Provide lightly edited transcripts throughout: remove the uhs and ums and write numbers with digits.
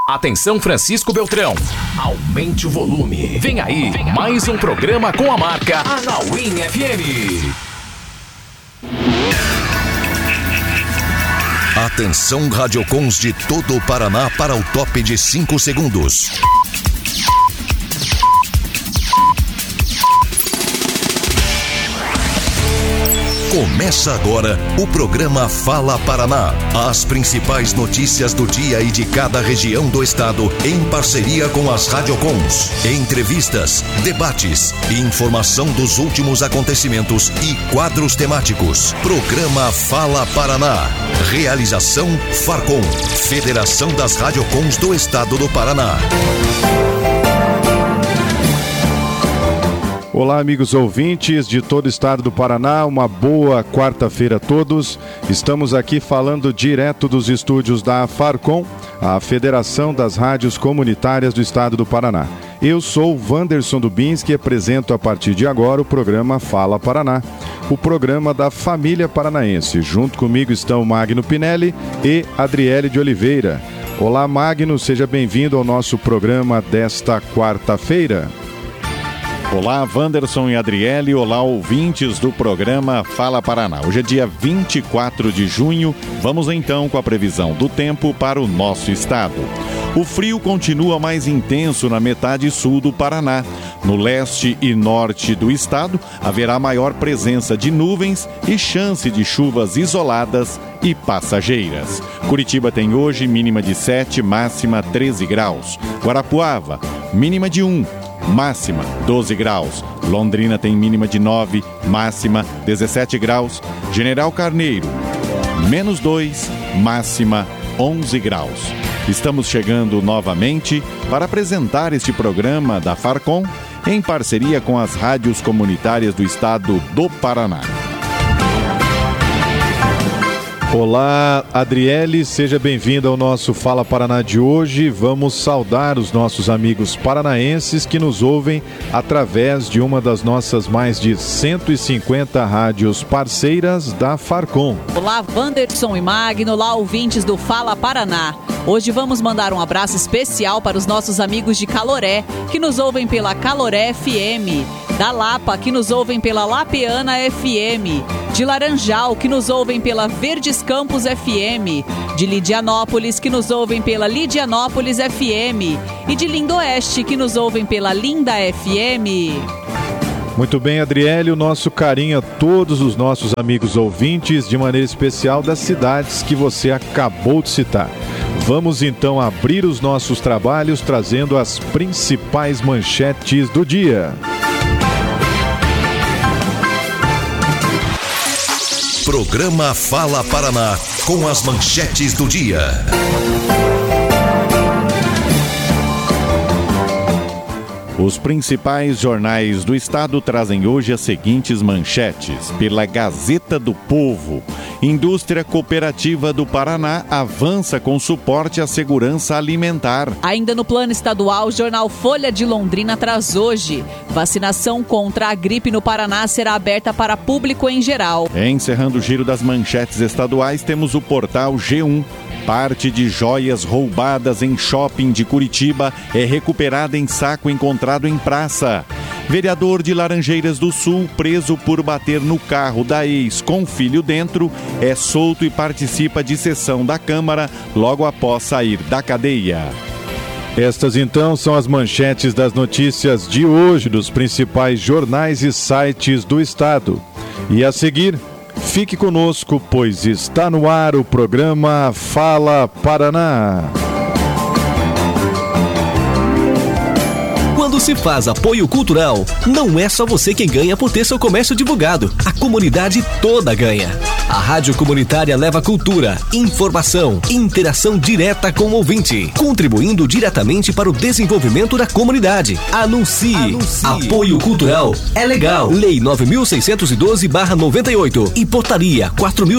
Atenção, Francisco Beltrão. Aumente o volume. Vem aí, mais um programa com a marca Anauim FM. Atenção, radiocons de todo o Paraná para o top de 5 segundos. Começa agora o programa Fala Paraná. As principais notícias do dia e de cada região do estado, em parceria com as radiocons. Entrevistas, debates, informação dos últimos acontecimentos e quadros temáticos. Programa Fala Paraná. Realização Farcom, Federação das Radiocons do Estado do Paraná. Olá, amigos ouvintes de todo o estado do Paraná, uma boa quarta-feira a todos. Estamos aqui falando direto dos estúdios da Farcom, a Federação das Rádios Comunitárias do Estado do Paraná. Eu sou Wanderson Dubinski e apresento a partir de agora o programa Fala Paraná, o programa da família paranaense. Junto comigo estão Magno Pinelli e Adriele de Oliveira. Olá, Magno, seja bem-vindo ao nosso programa desta quarta-feira. Olá, Wanderson e Adriele, olá, ouvintes do programa Fala Paraná. Hoje é dia 24 de junho, vamos então com a previsão do tempo para o nosso estado. O frio continua mais intenso na metade sul do Paraná. No leste e norte do estado, haverá maior presença de nuvens e chance de chuvas isoladas e passageiras. Curitiba tem hoje mínima de 7, máxima 13 graus. Guarapuava, mínima de 1. Máxima 12 graus. Londrina tem mínima de 9, máxima 17 graus. General Carneiro, menos 2, máxima 11 graus. Estamos chegando novamente para apresentar este programa da Farcom em parceria com as rádios comunitárias do estado do Paraná. Olá, Adriele, seja bem-vinda ao nosso Fala Paraná de hoje. Vamos saudar os nossos amigos paranaenses que nos ouvem através de uma das nossas mais de 150 rádios parceiras da Farcom. Olá, Wanderson e Magno, olá, ouvintes do Fala Paraná. Hoje vamos mandar um abraço especial para os nossos amigos de Caloré, que nos ouvem pela Caloré FM, da Lapa, que nos ouvem pela Lapeana FM, de Laranjal, que nos ouvem pela Verdes Campos FM, de Lidianópolis, que nos ouvem pela Lidianópolis FM, e de Lindoeste, que nos ouvem pela Linda FM. Muito bem, Adriele, o nosso carinho a todos os nossos amigos ouvintes, de maneira especial das cidades que você acabou de citar. Vamos então abrir os nossos trabalhos trazendo as principais manchetes do dia. Programa Fala Paraná, com as manchetes do dia. Os principais jornais do estado trazem hoje as seguintes manchetes. Pela Gazeta do Povo, Indústria Cooperativa do Paraná avança com suporte à segurança alimentar. Ainda no plano estadual, o jornal Folha de Londrina traz hoje: vacinação contra a gripe no Paraná será aberta para público em geral. Encerrando o giro das manchetes estaduais, temos o portal G1. Parte de joias roubadas em shopping de Curitiba é recuperada em saco encontrado em praça. Vereador de Laranjeiras do Sul, preso por bater no carro da ex com filho dentro, é solto e participa de sessão da Câmara logo após sair da cadeia. Estas então são as manchetes das notícias de hoje dos principais jornais e sites do estado. E a seguir, fique conosco, pois está no ar o programa Fala Paraná. Quando se faz apoio cultural, não é só você quem ganha por ter seu comércio divulgado. A comunidade toda ganha. A Rádio Comunitária leva cultura, informação e interação direta com o ouvinte, contribuindo diretamente para o desenvolvimento da comunidade. Anuncie. Apoio cultural é legal. Lei 9.612/98 e Portaria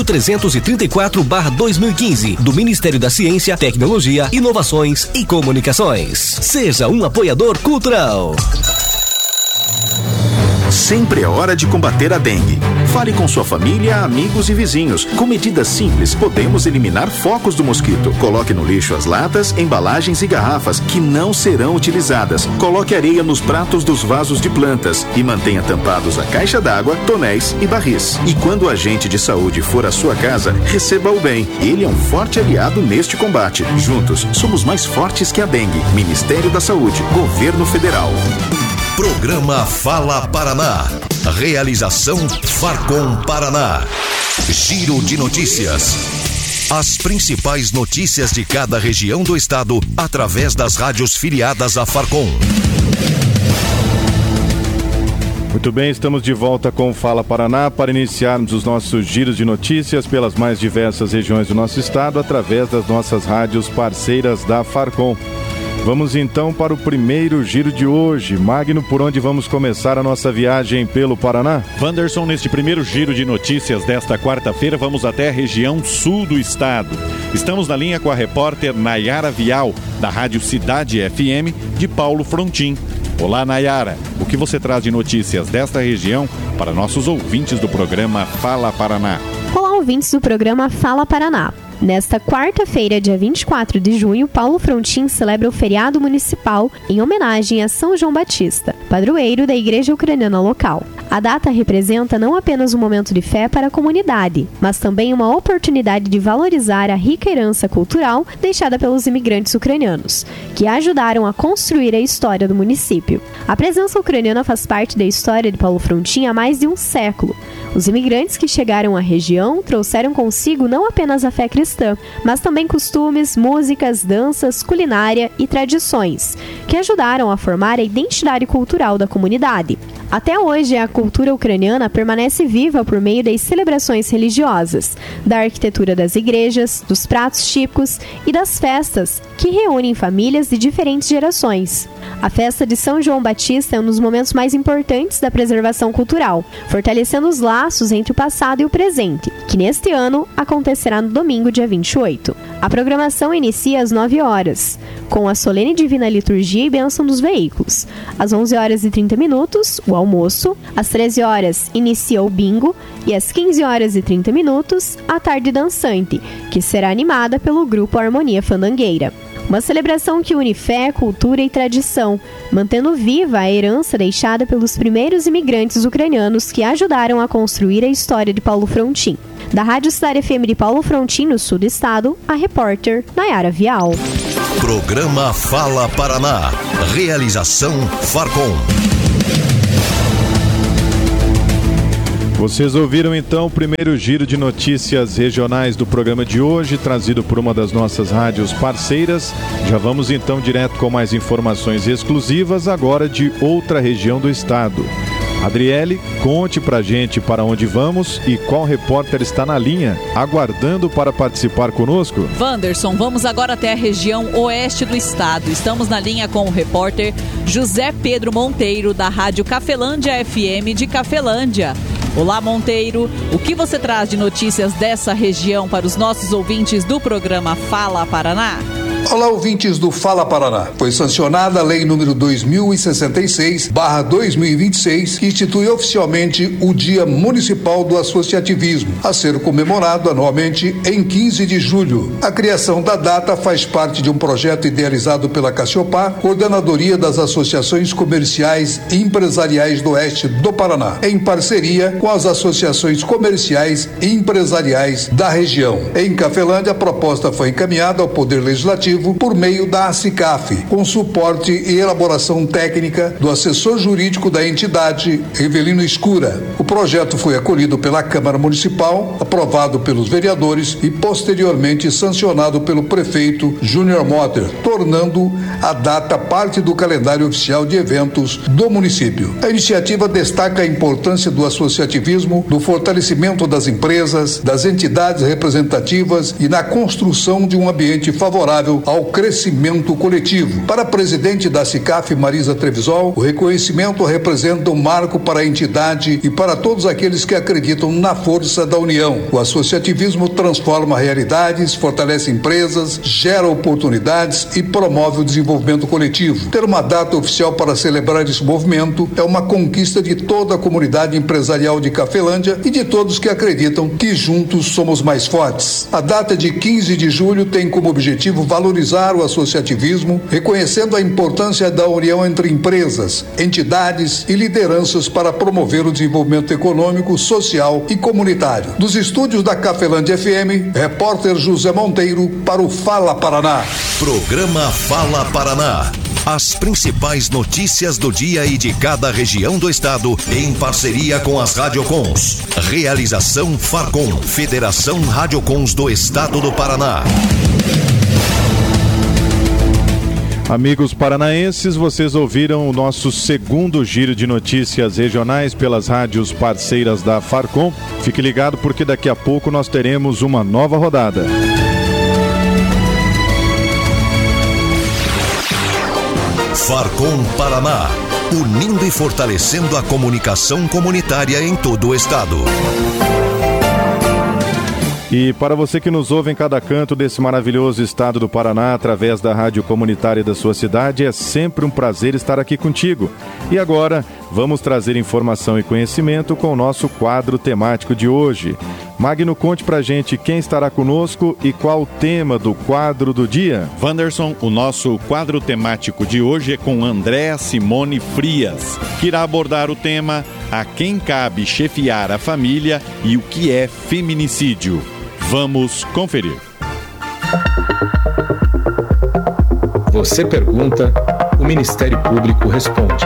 4.334/2015 do Ministério da Ciência, Tecnologia, Inovações e Comunicações. Seja um apoiador cultural. Sempre é hora de combater a dengue. Fale com sua família, amigos e vizinhos. Com medidas simples, podemos eliminar focos do mosquito. Coloque no lixo as latas, embalagens e garrafas que não serão utilizadas. Coloque areia nos pratos dos vasos de plantas e mantenha tampados a caixa d'água, tonéis e barris. E quando o agente de saúde for à sua casa, receba-o bem. Ele é um forte aliado neste combate. Juntos, somos mais fortes que a dengue. Ministério da Saúde, Governo Federal. Programa Fala Paraná. Realização Farcom Paraná. Giro de notícias. As principais notícias de cada região do estado através das rádios filiadas à Farcom. Muito bem, estamos de volta com o Fala Paraná para iniciarmos os nossos giros de notícias pelas mais diversas regiões do nosso estado através das nossas rádios parceiras da Farcom. Vamos então para o primeiro giro de hoje. Magno, por onde vamos começar a nossa viagem pelo Paraná? Wanderson, neste primeiro giro de notícias desta quarta-feira, vamos até a região sul do estado. Estamos na linha com a repórter Nayara Vial, da Rádio Cidade FM, de Paulo Frontin. Olá, Nayara. O que você traz de notícias desta região para nossos ouvintes do programa Fala Paraná? Olá, ouvintes do programa Fala Paraná. Nesta quarta-feira, dia 24 de junho, Paulo Frontin celebra o feriado municipal em homenagem a São João Batista, padroeiro da igreja ucraniana local. A data representa não apenas um momento de fé para a comunidade, mas também uma oportunidade de valorizar a rica herança cultural deixada pelos imigrantes ucranianos, que ajudaram a construir a história do município. A presença ucraniana faz parte da história de Paulo Frontin há mais de um século. Os imigrantes que chegaram à região trouxeram consigo não apenas a fé cristã, mas também costumes, músicas, danças, culinária e tradições, que ajudaram a formar a identidade cultural da comunidade. Até hoje, a cultura ucraniana permanece viva por meio das celebrações religiosas, da arquitetura das igrejas, dos pratos típicos e das festas, que reúnem famílias de diferentes gerações. A festa de São João Batista é um dos momentos mais importantes da preservação cultural, fortalecendo os laços entre o passado e o presente, que neste ano acontecerá no domingo, dia 28. A programação inicia às 9 horas, com a solene divina liturgia e bênção dos veículos. Às 11 horas e 30 minutos, o almoço. Às 13 horas, inicia o bingo. E às 15 horas e 30 minutos, a tarde dançante, que será animada pelo grupo Harmonia Fandangueira. Uma celebração que une fé, cultura e tradição, mantendo viva a herança deixada pelos primeiros imigrantes ucranianos que ajudaram a construir a história de Paulo Frontin. Da Rádio Cidade FM de Paulo Frontin, no sul do estado, a repórter Nayara Vial. Programa Fala Paraná. Realização Farcom. Vocês ouviram então o primeiro giro de notícias regionais do programa de hoje, trazido por uma das nossas rádios parceiras. Já vamos então direto com mais informações exclusivas agora de outra região do estado. Adriele, conte pra gente para onde vamos e qual repórter está na linha, aguardando para participar conosco. Wanderson, vamos agora até a região oeste do estado. Estamos na linha com o repórter José Pedro Monteiro, da Rádio Cafelândia FM de Cafelândia. Olá, Monteiro. O que você traz de notícias dessa região para os nossos ouvintes do programa Fala Paraná? Olá, ouvintes do Fala Paraná. Foi sancionada a Lei número 2066/2026, que institui oficialmente o Dia Municipal do Associativismo, a ser comemorado anualmente em 15 de julho. A criação da data faz parte de um projeto idealizado pela Cassiopar, Coordenadoria das Associações Comerciais e Empresariais do Oeste do Paraná, em parceria com as associações comerciais e empresariais da região. Em Cafelândia, a proposta foi encaminhada ao Poder Legislativo por meio da ACICAF, com suporte e elaboração técnica do assessor jurídico da entidade, Evelino Escura. O projeto foi acolhido pela Câmara Municipal, aprovado pelos vereadores e posteriormente sancionado pelo prefeito Júnior Motter, tornando a data parte do calendário oficial de eventos do município. A iniciativa destaca a importância do associativismo, do fortalecimento das empresas, das entidades representativas e na construção construção de um ambiente favorável ao crescimento coletivo. Para a presidente da SICAF, Marisa Trevisol, o reconhecimento representa um marco para a entidade e para todos aqueles que acreditam na força da união. O associativismo transforma realidades, fortalece empresas, gera oportunidades e promove o desenvolvimento coletivo. Ter uma data oficial para celebrar esse movimento é uma conquista de toda a comunidade empresarial de Cafelândia e de todos que acreditam que juntos somos mais fortes. A data de 15 de julho tem como objetivo valorizar o associativismo, reconhecendo a importância da união entre empresas, entidades e lideranças para promover o desenvolvimento econômico, social e comunitário. Dos estúdios da Cafelândia FM, repórter José Monteiro para o Fala Paraná. Programa Fala Paraná. As principais notícias do dia e de cada região do estado, em parceria com as Radiocons. Realização Farcom, Federação Radiocons do Estado do Paraná. Amigos paranaenses, vocês ouviram o nosso segundo giro de notícias regionais pelas rádios parceiras da Farcom. Fique ligado porque daqui a pouco nós teremos uma nova rodada. Farcom Paraná, unindo e fortalecendo a comunicação comunitária em todo o estado. E para você que nos ouve em cada canto desse maravilhoso estado do Paraná, através da rádio comunitária da sua cidade, é sempre um prazer estar aqui contigo. E agora, vamos trazer informação e conhecimento com o nosso quadro temático de hoje. Magno, conte pra gente quem estará conosco e qual o tema do quadro do dia. Wanderson, o nosso quadro temático de hoje é com Andréa Simone Frias, que irá abordar o tema A quem cabe chefiar a família e o que é feminicídio. Vamos conferir. Você pergunta, o Ministério Público responde.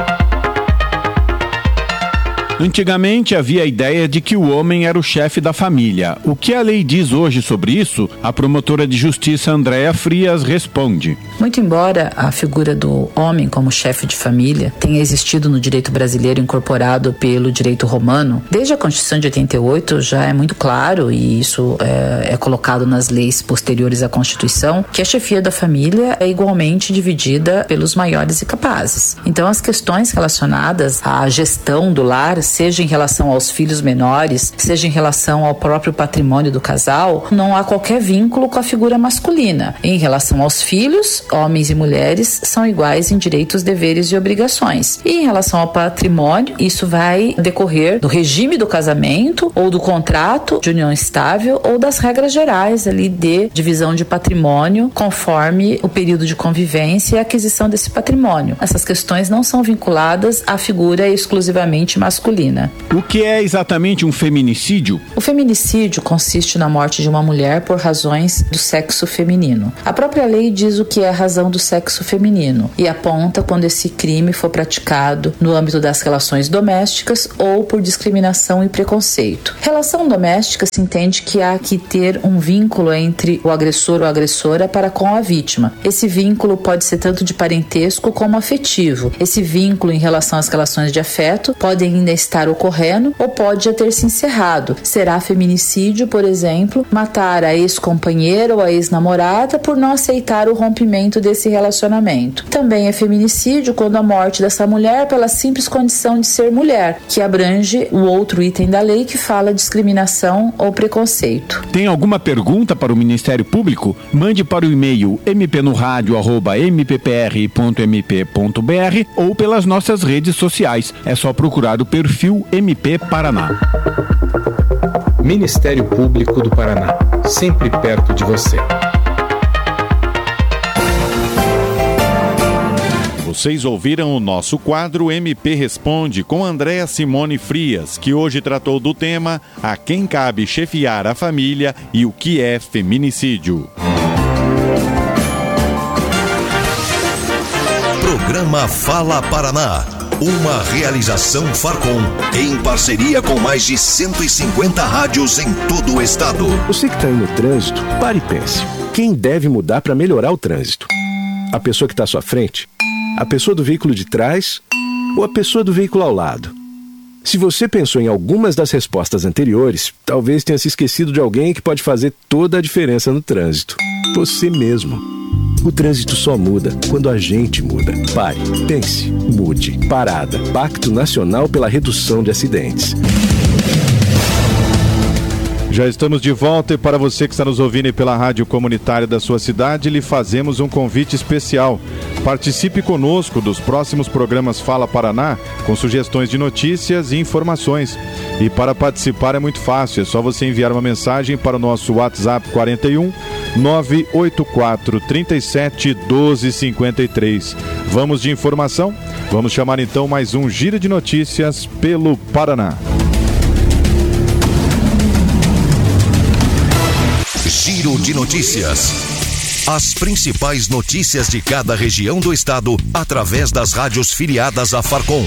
Antigamente havia a ideia de que o homem era o chefe da família. O que a lei diz hoje sobre isso? A promotora de justiça Andréa Frias responde. Muito embora a figura do homem como chefe de família tenha existido no direito brasileiro incorporado pelo direito romano, desde a Constituição de 88 já é muito claro, e isso é colocado nas leis posteriores à Constituição, que a chefia da família é igualmente dividida pelos maiores e capazes. Então as questões relacionadas à gestão do lar, seja em relação aos filhos menores, seja em relação ao próprio patrimônio do casal, não há qualquer vínculo com a figura masculina. Em relação aos filhos, homens e mulheres são iguais em direitos, deveres e obrigações. E em relação ao patrimônio, isso vai decorrer do regime do casamento ou do contrato de união estável ou das regras gerais ali de divisão de patrimônio conforme o período de convivência e aquisição desse patrimônio. Essas questões não são vinculadas à figura exclusivamente masculina. O que é exatamente um feminicídio? O feminicídio consiste na morte de uma mulher por razões do sexo feminino. A própria lei diz o que é a razão do sexo feminino e aponta quando esse crime for praticado no âmbito das relações domésticas ou por discriminação e preconceito. Relação doméstica se entende que há que ter um vínculo entre o agressor ou agressora para com a vítima. Esse vínculo pode ser tanto de parentesco como afetivo. Esse vínculo em relação às relações de afeto pode ainda estar ocorrendo ou pode já ter se encerrado. Será feminicídio, por exemplo, matar a ex-companheira ou a ex-namorada por não aceitar o rompimento desse relacionamento. Também é feminicídio quando a morte dessa mulher pela simples condição de ser mulher, que abrange o outro item da lei que fala discriminação ou preconceito. Tem alguma pergunta para o Ministério Público? Mande para o e-mail mpnoradio@mppr.mp.br ou pelas nossas redes sociais. É só procurar o perfil MP Paraná. Ministério Público do Paraná, sempre perto de você. Vocês ouviram o nosso quadro MP Responde com Andréa Simone Frias, que hoje tratou do tema A quem cabe chefiar a família e o que é feminicídio. Programa Fala Paraná. Uma realização Farcom, em parceria com mais de 150 rádios em todo o estado. Você que está aí no trânsito, pare e pense. Quem deve mudar para melhorar o trânsito? A pessoa que está à sua frente? A pessoa do veículo de trás? Ou a pessoa do veículo ao lado? Se você pensou em algumas das respostas anteriores, talvez tenha se esquecido de alguém que pode fazer toda a diferença no trânsito. Você mesmo. O trânsito só muda quando a gente muda. Pare, pense, mude. Parada. Pacto Nacional pela Redução de Acidentes. Já estamos de volta e para você que está nos ouvindo pela rádio comunitária da sua cidade, lhe fazemos um convite especial. Participe conosco dos próximos programas Fala Paraná, com sugestões de notícias e informações. E para participar é muito fácil, é só você enviar uma mensagem para o nosso WhatsApp 41 984 37 12 53. Vamos de informação? Vamos chamar então mais um Giro de Notícias pelo Paraná. Giro de Notícias. As principais notícias de cada região do estado através das rádios filiadas à Farcom.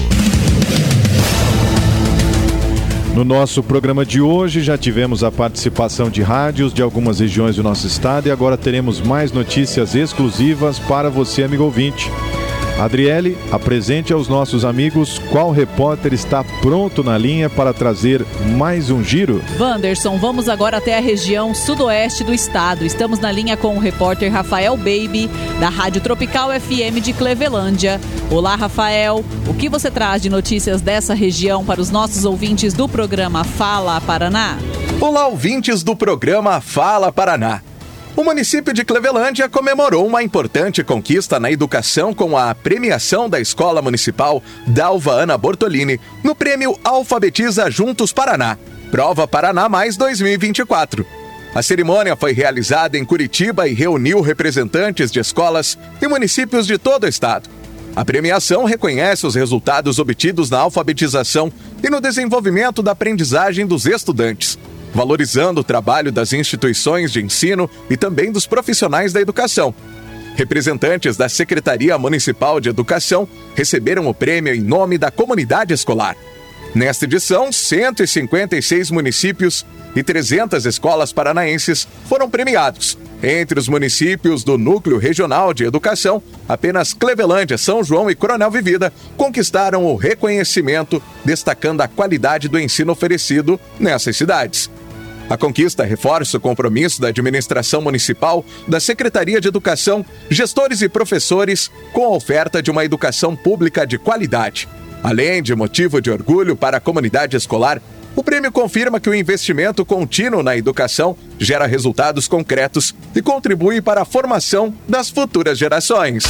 No nosso programa de hoje já tivemos a participação de rádios de algumas regiões do nosso estado e agora teremos mais notícias exclusivas para você, amigo ouvinte. Adriele, apresente aos nossos amigos qual repórter está pronto na linha para trazer mais um giro. Wanderson, vamos agora até a região sudoeste do estado. Estamos na linha com o repórter Rafael Baby, da Rádio Tropical FM de Clevelândia. Olá, Rafael. O que você traz de notícias dessa região para os nossos ouvintes do programa Fala Paraná? Olá, ouvintes do programa Fala Paraná. O município de Clevelândia comemorou uma importante conquista na educação com a premiação da Escola Municipal Dalva Ana Bortolini no prêmio Alfabetiza Juntos Paraná, Prova Paraná Mais 2024. A cerimônia foi realizada em Curitiba e reuniu representantes de escolas e municípios de todo o estado. A premiação reconhece os resultados obtidos na alfabetização e no desenvolvimento da aprendizagem dos estudantes, valorizando o trabalho das instituições de ensino e também dos profissionais da educação. Representantes da Secretaria Municipal de Educação receberam o prêmio em nome da comunidade escolar. Nesta edição, 156 municípios e 300 escolas paranaenses foram premiados. Entre os municípios do Núcleo Regional de Educação, apenas Clevelândia, São João e Coronel Vivida conquistaram o reconhecimento, destacando a qualidade do ensino oferecido nessas cidades. A conquista reforça o compromisso da administração municipal, da Secretaria de Educação, gestores e professores com a oferta de uma educação pública de qualidade. Além de motivo de orgulho para a comunidade escolar, o prêmio confirma que o investimento contínuo na educação gera resultados concretos e contribui para a formação das futuras gerações.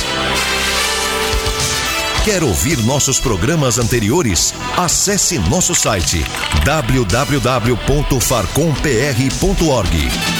Quer ouvir nossos programas anteriores? Acesse nosso site www.farcompr.org.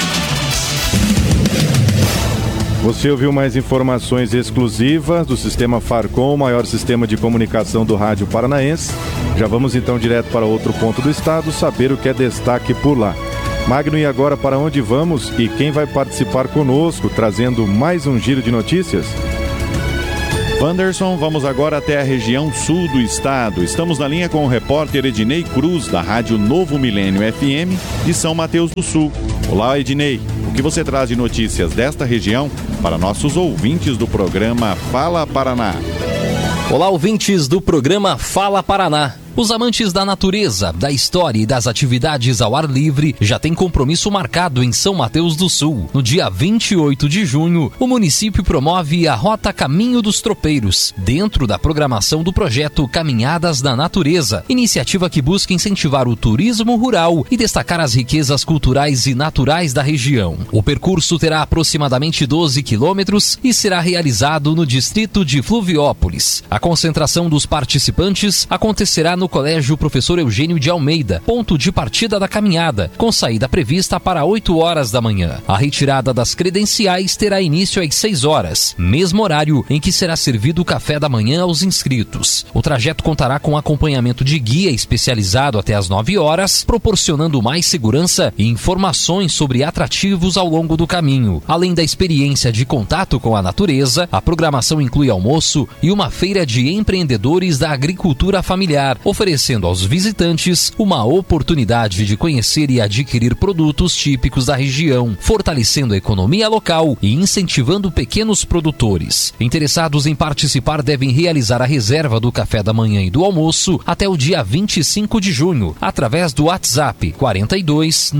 Você ouviu mais informações exclusivas do Sistema Farcom, o maior sistema de comunicação do rádio paranaense. Já vamos então direto para outro ponto do estado, saber o que é destaque por lá. Magno, e agora para onde vamos e quem vai participar conosco, trazendo mais um giro de notícias? Wanderson, vamos agora até a região sul do estado. Estamos na linha com o repórter Ednei Cruz, da Rádio Novo Milênio FM, de São Mateus do Sul. Olá, Ednei. O que você traz de notícias desta região para nossos ouvintes do programa Fala Paraná? Olá, ouvintes do programa Fala Paraná. Os amantes da natureza, da história e das atividades ao ar livre já têm compromisso marcado em São Mateus do Sul. No dia 28 de junho, o município promove a Rota Caminho dos Tropeiros, dentro da programação do projeto Caminhadas da Natureza, iniciativa que busca incentivar o turismo rural e destacar as riquezas culturais e naturais da região. O percurso terá aproximadamente 12 quilômetros e será realizado no distrito de Fluviópolis. A concentração dos participantes acontecerá no Colégio Professor Eugênio de Almeida, ponto de partida da caminhada, com saída prevista para 8 horas da manhã. A retirada das credenciais terá início às 6 horas, mesmo horário em que será servido o café da manhã aos inscritos. O trajeto contará com acompanhamento de guia especializado até às 9 horas, proporcionando mais segurança e informações sobre atrativos ao longo do caminho. Além da experiência de contato com a natureza, a programação inclui almoço e uma feira de empreendedores da agricultura familiar, oferecendo aos visitantes uma oportunidade de conhecer e adquirir produtos típicos da região, fortalecendo a economia local e incentivando pequenos produtores. Interessados em participar devem realizar a reserva do café da manhã e do almoço até o dia 25 de junho, através do WhatsApp 42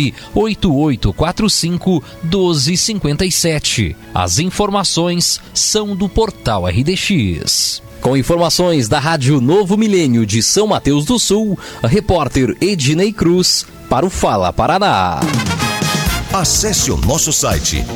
98845 1257. As informações são do Portal RDX. Com informações da Rádio Novo Milênio de São Mateus do Sul, repórter Ednei Cruz para o Fala Paraná. Acesse o nosso site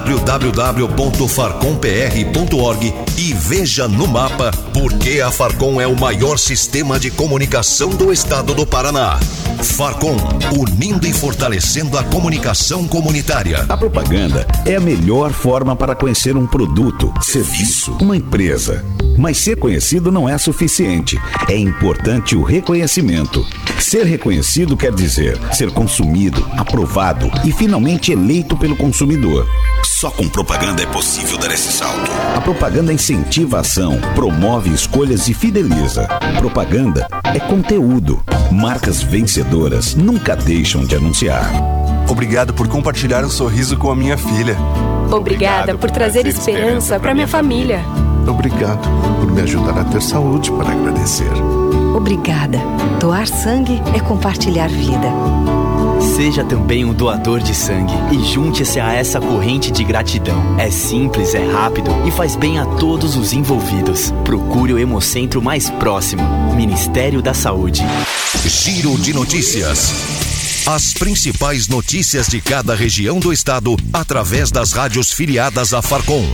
www.farcompr.org e veja no mapa por que a Farcom é o maior sistema de comunicação do estado do Paraná. Farcom, unindo e fortalecendo a comunicação comunitária. A propaganda é a melhor forma para conhecer um produto, serviço, uma empresa. Mas ser conhecido não é suficiente. É importante o reconhecimento. Ser reconhecido quer dizer ser consumido, aprovado e finalmente eleito pelo consumidor. Só com propaganda é possível dar esse salto. A propaganda incentiva a ação, promove escolhas e fideliza. Propaganda é conteúdo. Marcas vencedoras nunca deixam de anunciar. Obrigado por compartilhar um sorriso com a minha filha. Obrigada por trazer esperança para minha família. Obrigado por me ajudar a ter saúde para agradecer. Obrigada. Doar sangue é compartilhar vida. Seja também um doador de sangue e junte-se a essa corrente de gratidão. É simples, é rápido e faz bem a todos os envolvidos. Procure o Hemocentro mais próximo. Ministério da Saúde. Giro de notícias. As principais notícias de cada região do estado através das rádios filiadas à Farcom.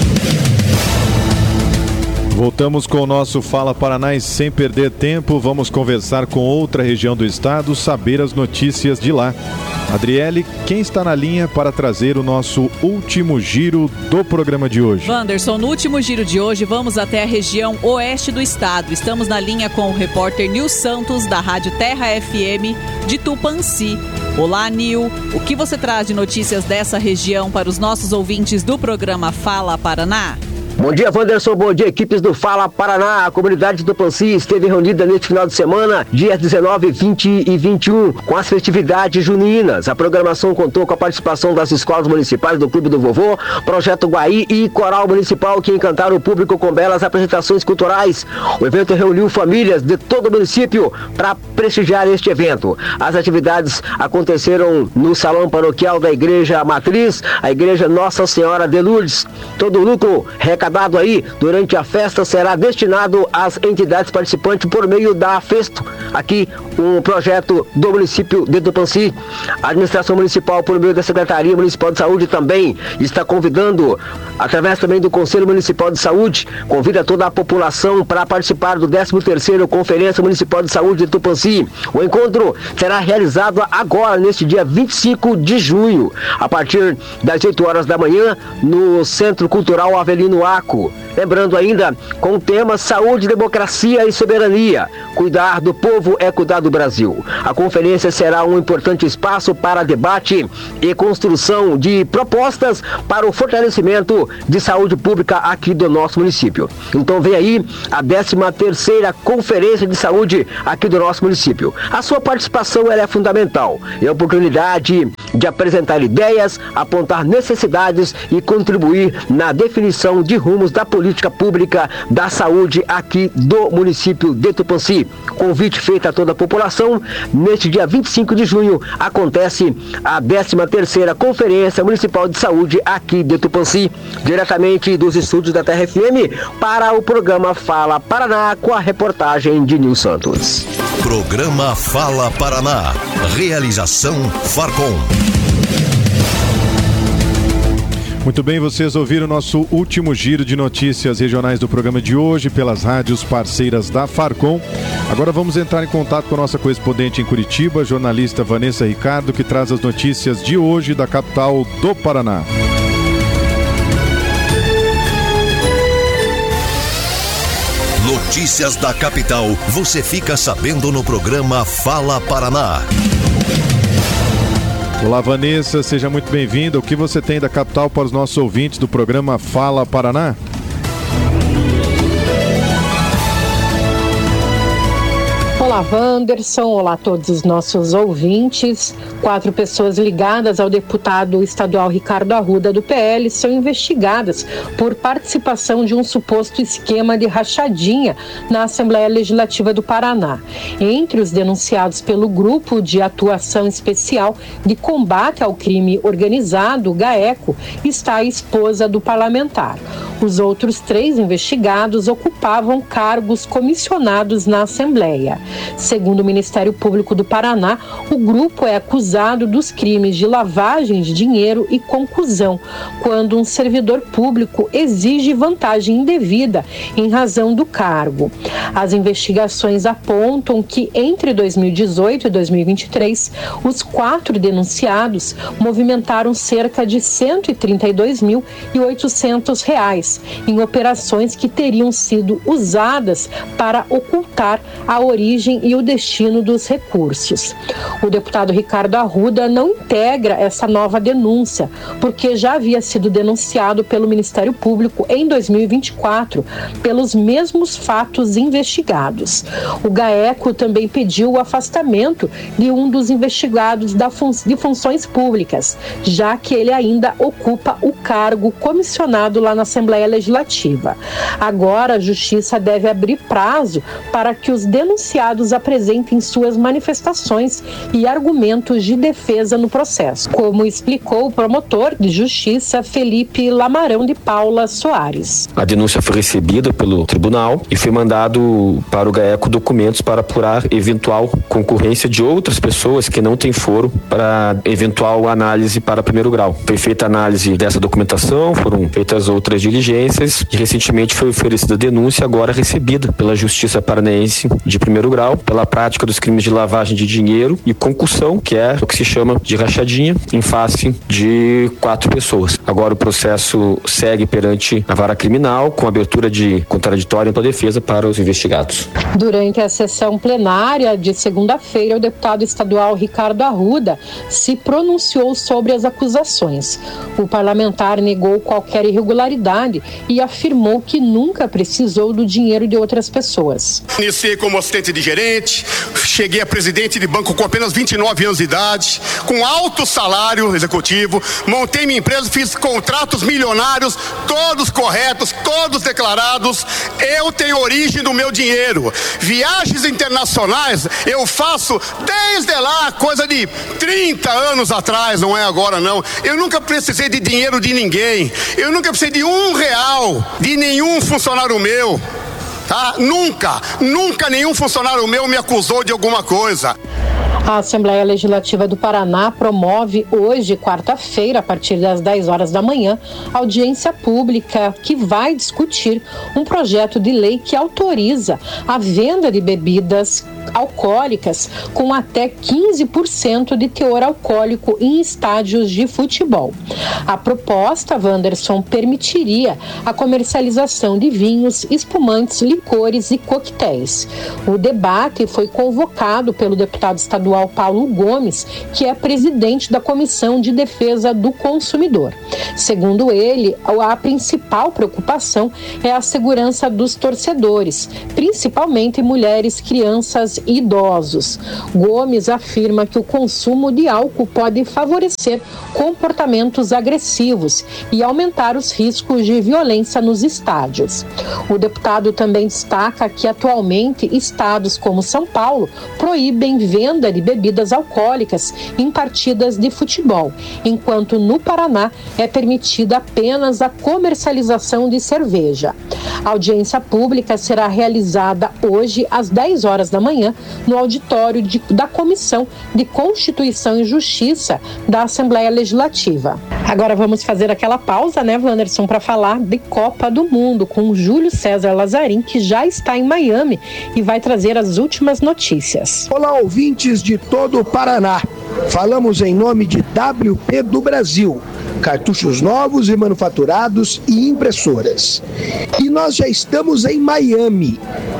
Voltamos com o nosso Fala Paraná e sem perder tempo, vamos conversar com outra região do estado, saber as notícias de lá. Adriele, quem está na linha para trazer o nosso último giro do programa de hoje? Wanderson, no último giro de hoje vamos até a região oeste do estado. Estamos na linha com o repórter Nil Santos, da Rádio Terra FM de Tupãssi. Olá, Nil. O que você traz de notícias dessa região para os nossos ouvintes do programa Fala Paraná? Bom dia, Wanderson. Bom dia, equipes do Fala Paraná. A comunidade de Tupãssi esteve reunida neste final de semana, dias 19, 20 e 21, com as festividades juninas. A programação contou com a participação das escolas municipais do Clube do Vovô, Projeto Guaí e Coral Municipal, que encantaram o público com belas apresentações culturais. O evento reuniu famílias de todo o município para prestigiar este evento. As atividades aconteceram no Salão Paroquial da Igreja Matriz, a Igreja Nossa Senhora de Lourdes. Todo o lucro arrecadado aí durante a festa será destinado às entidades participantes por meio da FESTO, aqui um projeto do município de Tupãssi. A administração municipal, por meio da Secretaria Municipal de Saúde, também está convidando, através também do Conselho Municipal de Saúde, convida toda a população para participar do 13º Conferência Municipal de Saúde de Tupãssi. O encontro será realizado agora, neste dia 25 de junho, a partir das 8 horas da manhã, no Centro Cultural Avelino Arco. Lembrando ainda com o tema Saúde, Democracia e Soberania. Cuidar do povo é cuidar do Brasil. A conferência será um importante espaço para debate e construção de propostas para o fortalecimento de saúde pública aqui do nosso município. Então vem aí a 13ª Conferência de Saúde aqui do nosso município. A sua participação ela é fundamental. É a oportunidade de apresentar ideias, apontar necessidades e contribuir na definição de rumos da política pública da saúde aqui do município de Tupãssi. Convite feito a toda a população. Neste dia 25 de junho acontece a 13ª Conferência Municipal de Saúde aqui de Tupãssi, diretamente dos estúdios da Terra FM para o programa Fala Paraná, com a reportagem de Nil Santos. Programa Fala Paraná. Realização Farcom. Muito bem, vocês ouviram o nosso último giro de notícias regionais do programa de hoje pelas rádios parceiras da Farcom. Agora vamos entrar em contato com a nossa correspondente em Curitiba, jornalista Vanessa Ricardo, que traz as notícias de hoje da capital do Paraná. Notícias da capital, você fica sabendo no programa Fala Paraná. Olá, Vanessa, seja muito bem-vinda. O que você tem da capital para os nossos ouvintes do programa Fala Paraná? Olá, Wanderson. Olá a todos os nossos ouvintes. 4 pessoas ligadas ao deputado estadual Ricardo Arruda, do PL, são investigadas por participação de um suposto esquema de rachadinha na Assembleia Legislativa do Paraná. Entre os denunciados pelo Grupo de Atuação Especial de Combate ao Crime Organizado, GAECO, está a esposa do parlamentar. Os outros 3 investigados ocupavam cargos comissionados na Assembleia. Segundo o Ministério Público do Paraná, o grupo é acusado dos crimes de lavagem de dinheiro e concussão, quando um servidor público exige vantagem indevida em razão do cargo. As investigações apontam que entre 2018 e 2023, os 4 denunciados movimentaram cerca de R$ 132.800 em operações que teriam sido usadas para ocultar a origem e o destino dos recursos. O deputado Ricardo Arruda não integra essa nova denúncia, porque já havia sido denunciado pelo Ministério Público em 2024 pelos mesmos fatos investigados. O GAECO também pediu o afastamento de um dos investigados de funções públicas, já que ele ainda ocupa o cargo comissionado lá na Assembleia Legislativa. Agora, a Justiça deve abrir prazo para que os denunciados apresentem suas manifestações e argumentos de defesa no processo, como explicou o promotor de Justiça Felipe Lamarão de Paula Soares. A denúncia foi recebida pelo tribunal e foi mandado para o GAECO documentos para apurar eventual concorrência de outras pessoas que não têm foro para eventual análise para primeiro grau. Foi feita a análise dessa documentação, foram feitas outras diligências e recentemente foi oferecida a denúncia, agora recebida pela Justiça Paranaense de primeiro grau, pela prática dos crimes de lavagem de dinheiro e concussão, que é o que se chama de rachadinha, em face de 4 pessoas. Agora o processo segue perante a vara criminal, com abertura de contraditório para a defesa para os investigados. Durante a sessão plenária de segunda-feira, o deputado estadual Ricardo Arruda se pronunciou sobre as acusações. O parlamentar negou qualquer irregularidade e afirmou que nunca precisou do dinheiro de outras pessoas. Iniciei como assistente de gerente, cheguei a presidente de banco com apenas 29 anos de idade, com alto salário executivo, montei minha empresa, fiz contratos milionários, todos corretos, todos declarados. Eu tenho origem do meu dinheiro. Viagens internacionais eu faço desde lá, coisa de 30 anos atrás, não é agora não. Eu nunca precisei de dinheiro de ninguém. Eu nunca precisei de R$1 de nenhum funcionário meu. Tá? Nunca nenhum funcionário meu me acusou de alguma coisa. A Assembleia Legislativa do Paraná promove hoje, quarta-feira, a partir das 10 horas da manhã, audiência pública que vai discutir um projeto de lei que autoriza a venda de bebidas alcoólicas com até 15% de teor alcoólico em estádios de futebol. A proposta, Wanderson, permitiria a comercialização de vinhos, espumantes, licores e coquetéis. O debate foi convocado pelo deputado estadual Paulo Gomes, que é presidente da Comissão de Defesa do Consumidor. Segundo ele, a principal preocupação é a segurança dos torcedores, principalmente mulheres, crianças e idosos. Gomes afirma que o consumo de álcool pode favorecer comportamentos agressivos e aumentar os riscos de violência nos estádios. O deputado também destaca que atualmente estados como São Paulo proíbem venda de bebidas alcoólicas em partidas de futebol, enquanto no Paraná é permitida apenas a comercialização de cerveja. A audiência pública será realizada hoje às 10 horas da manhã no auditório da Comissão de Constituição e Justiça da Assembleia Legislativa. Agora vamos fazer aquela pausa, né, Wanderson, para falar de Copa do Mundo com o Júlio César Lazarim, que já está em Miami e vai trazer as últimas notícias. Olá, ouvintes de todo o Paraná. Falamos em nome de WP do Brasil. Cartuchos novos e manufaturados e impressoras. E nós já estamos em Miami.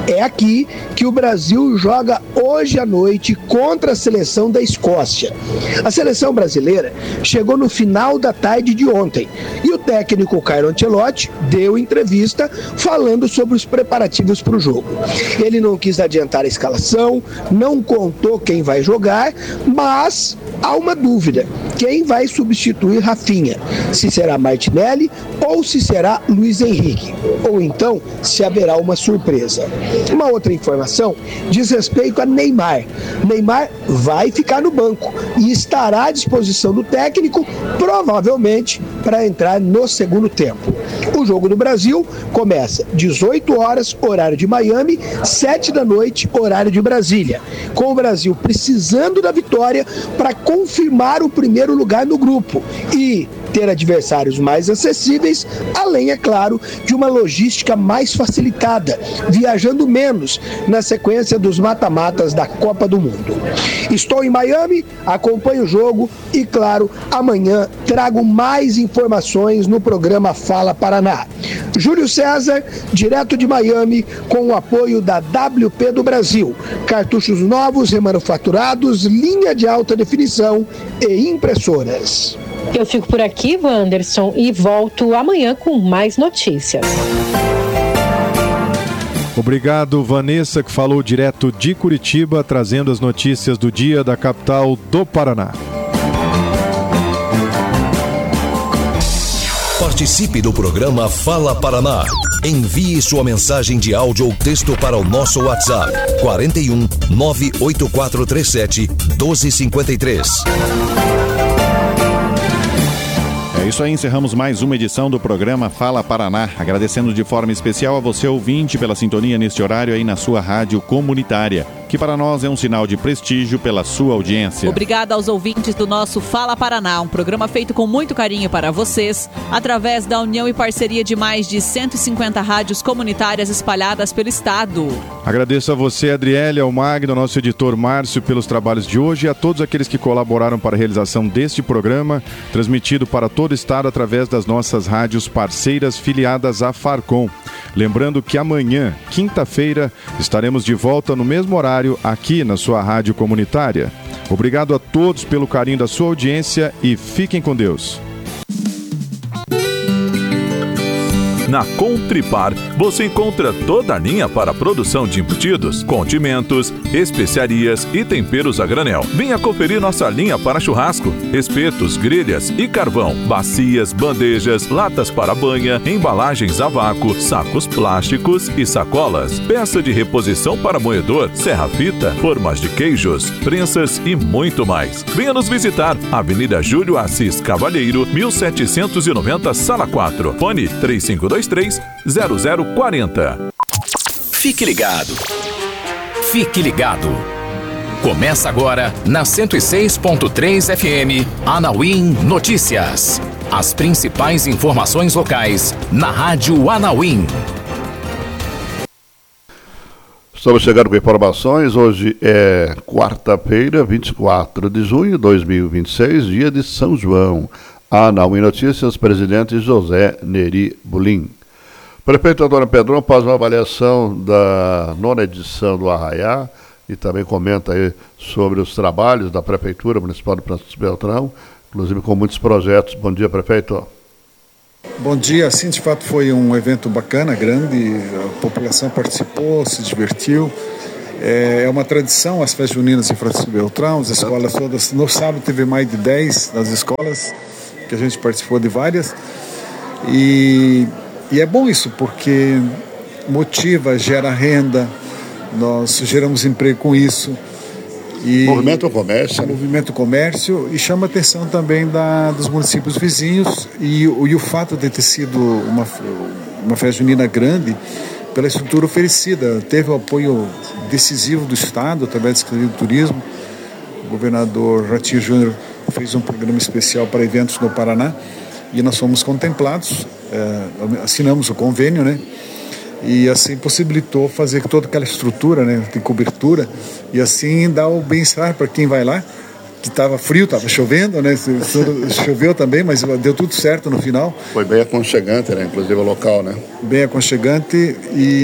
É aqui que o Brasil joga hoje à noite contra a seleção da Escócia. A seleção brasileira chegou no final da tarde de ontem e o técnico Carlo Ancelotti deu entrevista falando sobre os preparativos para o jogo. Ele não quis adiantar a escalação, não contou quem vai jogar, mas há uma dúvida: quem vai substituir Rafinha? Se será Martinelli ou se será Luiz Henrique? Ou então, se haverá uma surpresa. Uma outra informação diz respeito a Neymar. Neymar vai ficar no banco e estará à disposição do técnico, provavelmente para entrar no segundo tempo. O jogo do Brasil começa 18 horas, horário de Miami, 7 da noite, horário de Brasília. Com o Brasil precisando da vitória para confirmar o primeiro lugar no grupo e ter adversários mais acessíveis, além, é claro, de uma logística mais facilitada, viajando menos na sequência dos mata-matas da Copa do Mundo. Estou em Miami, acompanho o jogo e, claro, amanhã trago mais informações no programa Fala Paraná. Júlio César, direto de Miami, com o apoio da WP do Brasil. Cartuchos novos, remanufaturados, linha de alta definição e impressoras. Eu fico por aqui, Wanderson, e volto amanhã com mais notícias. Obrigado, Vanessa, que falou direto de Curitiba, trazendo as notícias do dia da capital do Paraná. Participe do programa Fala Paraná. Envie sua mensagem de áudio ou texto para o nosso WhatsApp 41 98437 1253. É isso aí, encerramos mais uma edição do programa Fala Paraná, agradecendo de forma especial a você, ouvinte, pela sintonia neste horário aí na sua rádio comunitária, que para nós é um sinal de prestígio pela sua audiência. Obrigada aos ouvintes do nosso Fala Paraná, um programa feito com muito carinho para vocês, através da união e parceria de mais de 150 rádios comunitárias espalhadas pelo estado. Agradeço a você, Adriele, ao Magno, ao nosso editor Márcio, pelos trabalhos de hoje e a todos aqueles que colaboraram para a realização deste programa, transmitido para todo o estado através das nossas rádios parceiras filiadas à Farcom. Lembrando que amanhã, quinta-feira, estaremos de volta no mesmo horário aqui na sua rádio comunitária. Obrigado a todos pelo carinho da sua audiência e fiquem com Deus. Na Contripar, você encontra toda a linha para a produção de embutidos, condimentos, especiarias e temperos a granel. Venha conferir nossa linha para churrasco, espetos, grelhas e carvão, bacias, bandejas, latas para banha, embalagens a vácuo, sacos plásticos e sacolas, peça de reposição para moedor, serra-fita, formas de queijos, prensas e muito mais. Venha nos visitar, Avenida Júlio Assis Cavalheiro, 1790, Sala 4, fone 3523-0040. Fique ligado. Fique ligado. Começa agora na 106.3 FM, Anauim Notícias. As principais informações locais na Rádio Anauim. Estamos chegando com informações. Hoje é quarta-feira, 24 de junho de 2026, dia de São João. Anauim Notícias, presidente José Neri Bulim. Prefeito Antônio Pedrão faz uma avaliação da 9ª edição do Arraiá e também comenta aí sobre os trabalhos da Prefeitura Municipal de Francisco Beltrão, inclusive com muitos projetos. Bom dia, prefeito. Bom dia, sim, de fato foi um evento bacana, grande, a população participou, se divertiu. É uma tradição as festas juninas em Francisco Beltrão, as escolas todas. No sábado teve mais de 10 das escolas, que a gente participou de várias, e é bom isso, porque motiva, gera renda, nós geramos emprego com isso. E movimento o comércio. Movimento o comércio e chama a atenção também dos municípios vizinhos e o fato de ter sido uma festa junina grande, pela estrutura oferecida, teve o apoio decisivo do Estado, através da Secretaria do Turismo. O governador Ratinho Júnior fez um programa especial para eventos no Paraná e nós fomos contemplados, assinamos o convênio, né? E assim possibilitou fazer toda aquela estrutura, né, de cobertura, e assim dar o bem-estar para quem vai lá, que estava frio, estava chovendo, né? Choveu também, mas deu tudo certo no final. Foi bem aconchegante, né? Inclusive o local, né? Bem aconchegante e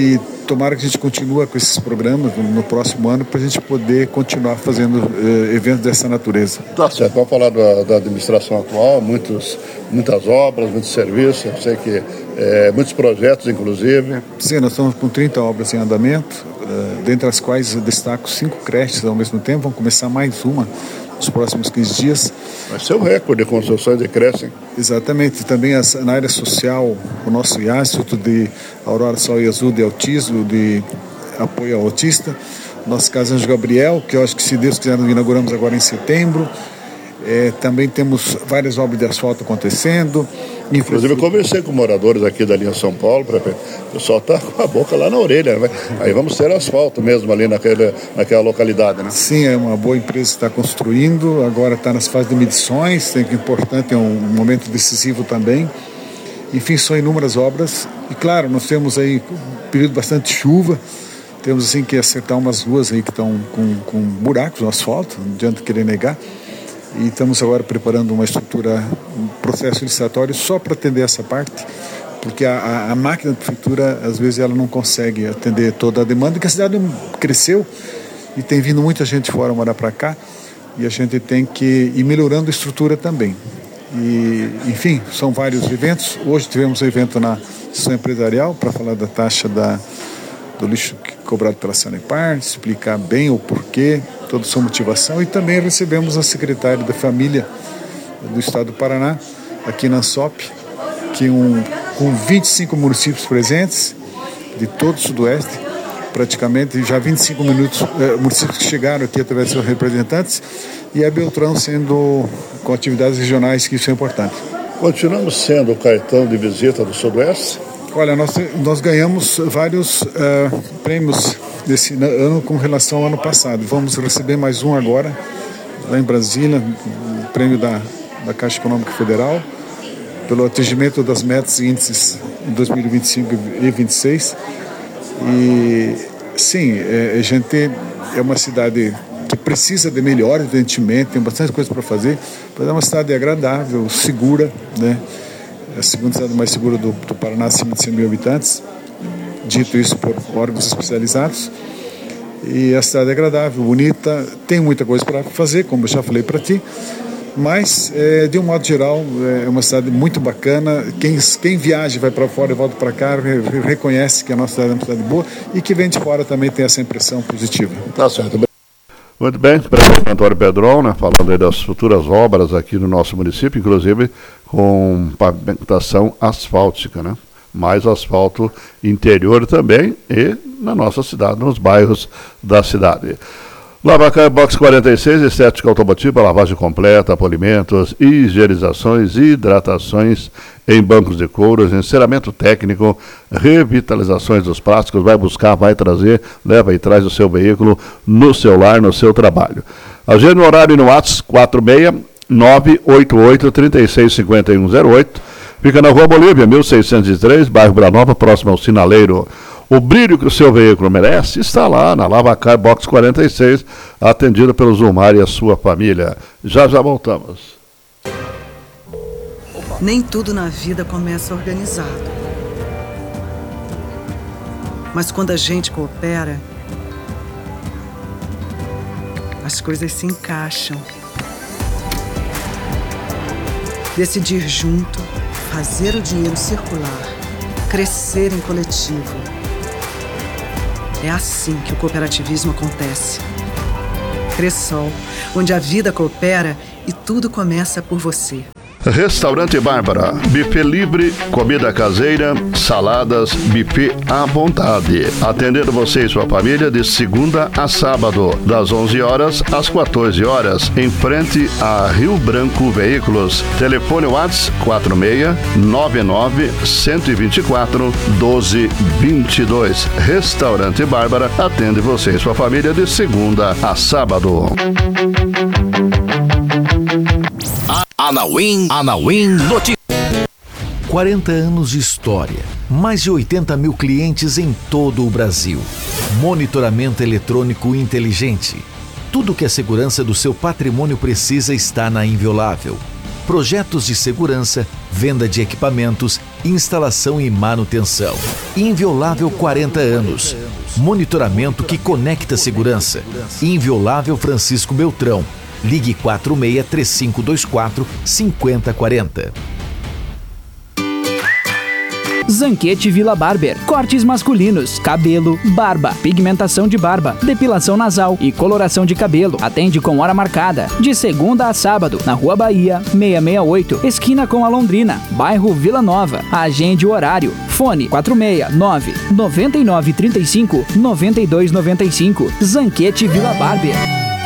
tomara que a gente continue com esses programas no próximo ano para a gente poder continuar fazendo eventos dessa natureza. Tá certo, vamos falar da administração atual, muitas obras, muitos serviços, eu sei que muitos projetos, inclusive. Sim, nós estamos com 30 obras em andamento, dentre as quais eu destaco 5 creches ao mesmo tempo, vamos começar mais uma nos próximos 15 dias. Vai ser o recorde de construções de creche, hein? Exatamente, também na área social, o nosso IAS, Instituto de Aurora Sol e Azul de Autismo, de apoio ao autista, nosso Casa Anjo Gabriel, que eu acho que, se Deus quiser, nós inauguramos agora em setembro. Também temos várias obras de asfalto acontecendo. Inclusive, eu conversei com moradores aqui da linha São Paulo, o pessoal está com a boca lá na orelha, né? Aí vamos ter asfalto mesmo ali naquela localidade, né? Sim, é uma boa empresa que está construindo, agora está nas fases de medições, que é importante, é um momento decisivo também. Enfim, são inúmeras obras. E claro, nós temos aí um período de bastante chuva, temos assim que acertar umas ruas aí que estão com buracos no asfalto, não adianta querer negar. E estamos agora preparando uma estrutura, um processo licitatório só para atender essa parte, porque a máquina da prefeitura, às vezes, ela não consegue atender toda a demanda, porque a cidade cresceu e tem vindo muita gente fora morar para cá, e a gente tem que ir melhorando a estrutura também. E, enfim, são vários eventos. Hoje tivemos um evento na sessão empresarial para falar da taxa do lixo cobrado pela Sanepar, explicar bem o porquê, toda a sua motivação, e também recebemos a secretária da Família do Estado do Paraná, aqui na ANSOP, que com 25 municípios presentes, de todo o Sudoeste, praticamente, já 25 municípios que chegaram aqui através de seus representantes, e a Beltrão sendo com atividades regionais, que isso é importante. Continuamos sendo o cartão de visita do Sudoeste? Olha, nós ganhamos vários prêmios desse ano com relação ao ano passado. Vamos receber mais um agora, lá em Brasília, o prêmio da Caixa Econômica Federal, pelo atingimento das metas e índices em 2025 e 2026. E, sim, a gente é uma cidade que precisa de melhor investimento, tem bastante coisa para fazer, mas é uma cidade agradável, segura, né? É a segunda cidade mais segura do Paraná, acima de 100 mil habitantes, dito isso por órgãos especializados. E a cidade é agradável, bonita, tem muita coisa para fazer, como eu já falei para ti, mas, de um modo geral, é uma cidade muito bacana. Quem viaja, vai para fora e volta para cá, reconhece que a nossa cidade é uma cidade boa, e que vem de fora também tem essa impressão positiva. Tá certo. Muito bem, prefeito Antônio Pedron, né, falando aí das futuras obras aqui no nosso município, inclusive com pavimentação asfáltica, né? Mais asfalto interior também e na nossa cidade, nos bairros da cidade. Lavacar Box 46, estética automotiva, lavagem completa, polimentos, higienizações e hidratações em bancos de couro, enceramento técnico, revitalizações dos plásticos, vai buscar, vai trazer, leva e traz o seu veículo no seu lar, no seu trabalho. Agenda o horário no WhatsApp 46988365108, fica na Rua Bolívia, 1603, bairro Vila Nova, próximo ao Sinaleiro. O brilho que o seu veículo merece está lá na Lavacar Box 46, atendido pelo Zumar e a sua família. Já voltamos. Nem tudo na vida começa organizado. Mas quando a gente coopera, as coisas se encaixam. Decidir junto, fazer o dinheiro circular, crescer em coletivo. É assim que o cooperativismo acontece. Cressol, onde a vida coopera e tudo começa por você. Restaurante Bárbara, buffet livre, comida caseira, saladas, buffet à vontade. Atendendo você e sua família de segunda a sábado, das 11 horas às 14 horas, em frente a Rio Branco Veículos. Telefone WhatsApp 46-99-124-1222. Restaurante Bárbara atende você e sua família de segunda a sábado. Anauim Notícias. 40 anos de história, mais de 80 mil clientes em todo o Brasil. Monitoramento eletrônico inteligente. Tudo que a segurança do seu patrimônio precisa está na Inviolável. projetos de segurança, venda de equipamentos, instalação e manutenção. Inviolável 40 anos. Monitoramento que conecta segurança. Inviolável Francisco Beltrão. Ligue 46-3524-5040. Zanquete Vila Barber. Cortes masculinos, cabelo, barba, pigmentação de barba, depilação nasal e coloração de cabelo. Atende com hora marcada, de segunda a sábado, na Rua Bahia, 668, esquina com a Londrina, bairro Vila Nova. Agende o horário. Fone 469-9935-9295. Zanquete Vila Barber.